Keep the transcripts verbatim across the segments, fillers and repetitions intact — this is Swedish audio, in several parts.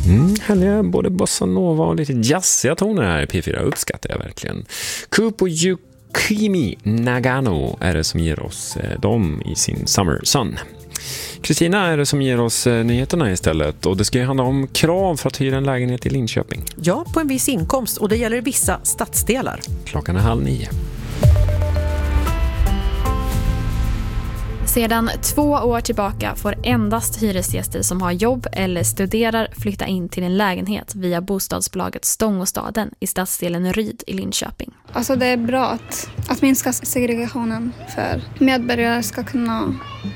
Mm, härliga både bossa nova och lite jazziga toner här i P fyra, uppskattar jag verkligen. Kupo Yukimi Nagano är det som ger oss eh, dem i sin Summer Sun. Kristina är det som ger oss eh, nyheterna istället, och det ska ju handla om krav för att hyra en lägenhet i Linköping. Ja, på en viss inkomst, och det gäller vissa stadsdelar. Klockan är halv nio. Sedan två år tillbaka får endast hyresgäster som har jobb eller studerar flytta in till en lägenhet via bostadsbolaget Stångåstaden i stadsdelen Ryd i Linköping. Alltså det är bra att, att minska segregationen för medborgare ska kunna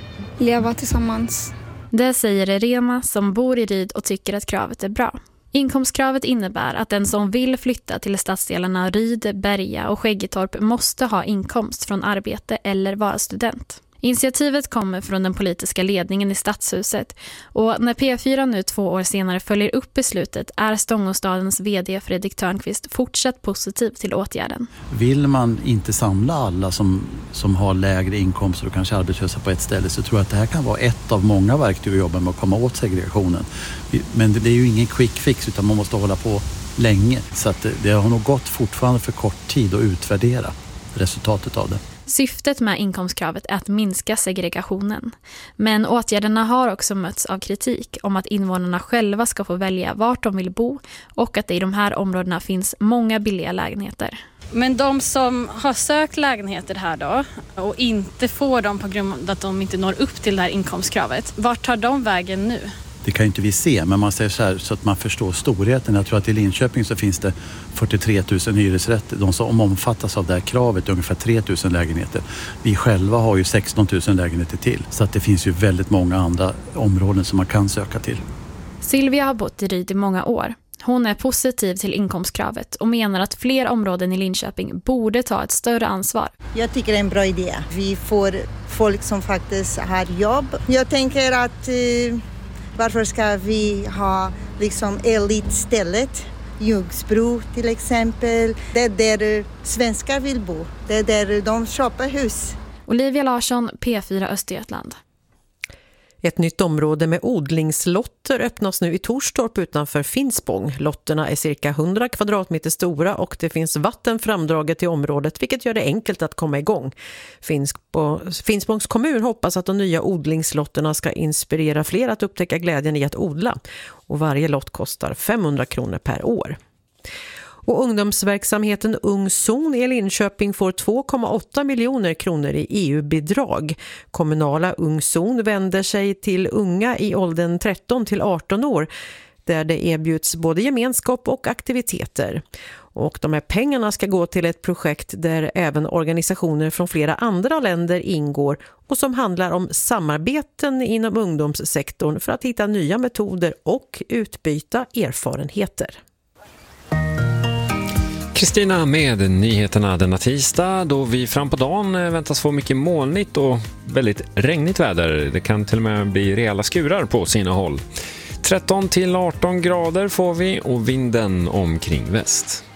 leva tillsammans. Det säger Rema som bor i Ryd och tycker att kravet är bra. Inkomstkravet innebär att den som vill flytta till stadsdelarna Ryd, Berga och Skäggetorp måste ha inkomst från arbete eller vara student. Initiativet kommer från den politiska ledningen i Stadshuset, och när P fyra nu två år senare följer upp beslutet är Stångåstadens vd Fredrik Törnqvist fortsatt positiv till åtgärden. Vill man inte samla alla som, som har lägre inkomster och kanske arbetslösa på ett ställe, så tror jag att det här kan vara ett av många verktyg vi jobbar med att komma åt segregationen. Men det, det är ju ingen quick fix, utan man måste hålla på länge. Så att det, det har nog gått fortfarande för kort tid att utvärdera resultatet av det. Syftet med inkomstkravet är att minska segregationen. Men åtgärderna har också mötts av kritik om att invånarna själva ska få välja vart de vill bo, och att det i de här områdena finns många billiga lägenheter. Men de som har sökt lägenheter här då och inte får dem på grund av att de inte når upp till det här inkomstkravet, vart tar de vägen nu? Det kan ju inte vi se, men man säger så här så att man förstår storheten. Jag tror att i Linköping så finns det fyrtiotre tusen hyresrätter. De som omfattas av det här kravet är ungefär tre tusen lägenheter. Vi själva har ju sexton tusen lägenheter till. Så att det finns ju väldigt många andra områden som man kan söka till. Silvia har bott i Ryd i många år. Hon är positiv till inkomstkravet och menar att fler områden i Linköping borde ta ett större ansvar. Jag tycker det är en bra idé. Vi får folk som faktiskt har jobb. Jag tänker att... Eh... Varför ska vi ha liksom elitstället? Ljungsbro till exempel. Det är där svenskar vill bo. Det är där de köper hus. Olivia Larsson, P fyra Östergötland. Ett nytt område med odlingslotter öppnas nu i Torstorp utanför Finspång. Lotterna är cirka hundra kvadratmeter stora och det finns vatten framdraget till området, vilket gör det enkelt att komma igång. Finspångs kommun hoppas att de nya odlingslotterna ska inspirera fler att upptäcka glädjen i att odla. Och varje lott kostar femhundra kronor per år. Och ungdomsverksamheten Ung Zon i Linköping får två komma åtta miljoner kronor i E U-bidrag. Kommunala Ung Zon vänder sig till unga i åldern tretton till arton år där det erbjuds både gemenskap och aktiviteter. Och de här pengarna ska gå till ett projekt där även organisationer från flera andra länder ingår och som handlar om samarbeten inom ungdomssektorn för att hitta nya metoder och utbyta erfarenheter. Kristina med nyheterna denna tisdag, då vi fram på dagen väntas få mycket molnigt och väldigt regnigt väder. Det kan till och med bli rejäla skurar på sina håll. tretton till arton grader får vi och vinden omkring väst.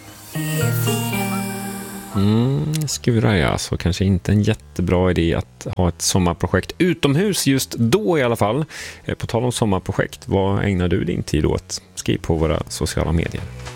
Mm, skurar ja, så kanske inte en jättebra idé att ha ett sommarprojekt utomhus just då i alla fall. På tal om sommarprojekt, vad ägnar du din tid åt? Skriv på våra sociala medier.